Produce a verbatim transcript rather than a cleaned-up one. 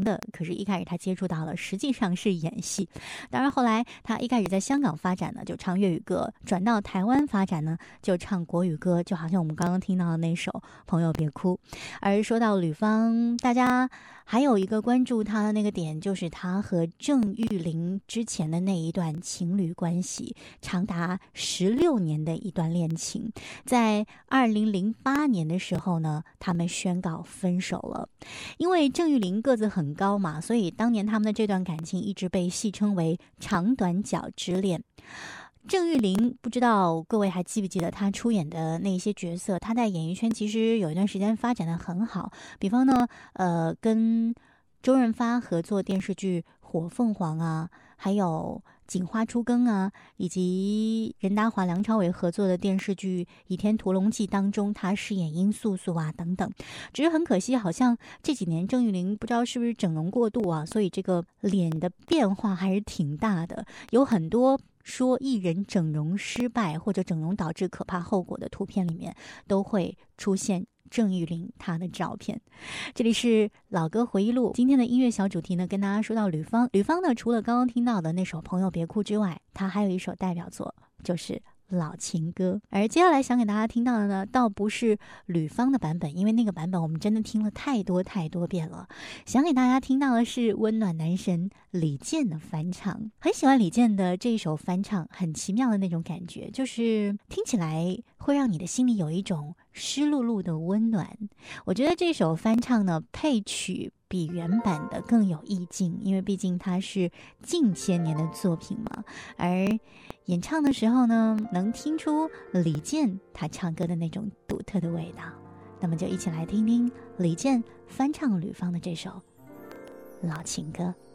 的，可是一开始他接触到了实际上是演戏。当然后来他一开始在香港发展呢，就唱粤语歌，转到台湾发展呢，就唱国语歌，就好像我们刚刚听到的那首《朋友别哭》。而说到吕方，大家还有一个关注他的那个点，就是他和郑裕玲之前的那一段情侣关系，长达十六年的一段恋情。在二零零八年的时候呢，他们宣告分手了。因为郑裕玲个子很高嘛，所以当年他们的这段感情一直被戏称为长短脚之恋。郑裕玲不知道各位还记不记得她出演的那些角色，她在演艺圈其实有一段时间发展的很好，比方呢呃，跟周润发合作电视剧《火凤凰》啊，还有《锦花初更》啊，以及任达华、梁朝伟合作的电视剧《倚天屠龙记》当中，她饰演殷素素啊等等。只是很可惜，好像这几年郑裕玲不知道是不是整容过度啊，所以这个脸的变化还是挺大的，有很多说艺人整容失败或者整容导致可怕后果的图片里面都会出现郑裕玲她的照片。这里是老歌回忆录，今天的音乐小主题呢，跟大家说到吕方。吕方呢，除了刚刚听到的那首《朋友别哭》之外，他还有一首代表作，就是老情歌。而接下来想给大家听到的呢，倒不是吕方的版本，因为那个版本我们真的听了太多太多遍了。想给大家听到的是温暖男神李健的翻唱。很喜欢李健的这一首翻唱，很奇妙的那种感觉，就是听起来会让你的心里有一种湿漉漉的温暖。我觉得这首翻唱呢，配曲比原版的更有意境，因为毕竟它是近些年的作品嘛。而演唱的时候呢，能听出李健他唱歌的那种独特的味道。那么就一起来听听李健翻唱吕方的这首老情歌。